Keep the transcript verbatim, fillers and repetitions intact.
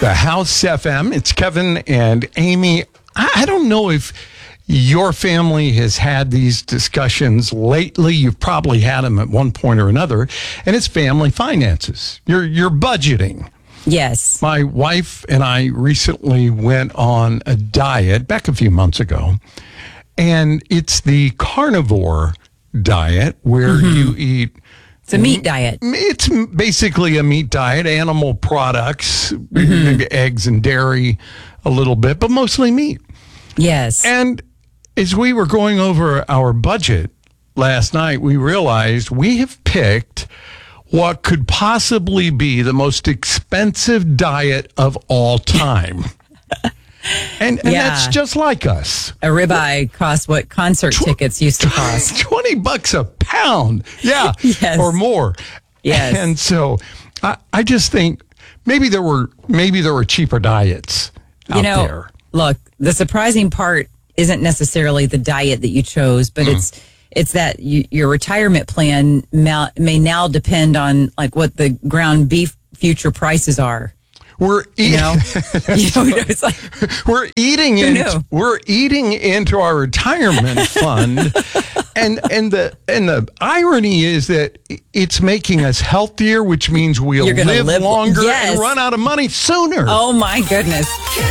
The House F M. It's Kevin and Amy. I, I don't know if your family has had these discussions lately. You've probably had them at one point or another, and it's family finances. You're you're budgeting. Yes. My wife and I recently went on a diet back a few months ago, and it's the carnivore diet where mm-hmm. you eat. It's a meat diet. It's basically a meat diet, animal products, mm-hmm. maybe eggs and dairy a little bit, but mostly meat. Yes. And as we were going over our budget last night, we realized we have picked what could possibly be the most expensive diet of all time. And, and yeah. that's just like us. A ribeye costs what concert Tw- tickets used to cost. twenty bucks a pound. Yeah. Yes. Or more. Yes. And so I, I just think maybe there were maybe there were cheaper diets out you know, there. Look, the surprising part isn't necessarily the diet that you chose, but mm. it's it's that you, your retirement plan may, may now depend on like what the ground beef future prices are. We're eating. You know? you know, it's like, we're eating into we're eating into our retirement fund, and and the and the irony is that it's making us healthier, which means we'll live, live longer yes. and run out of money sooner. Oh my goodness.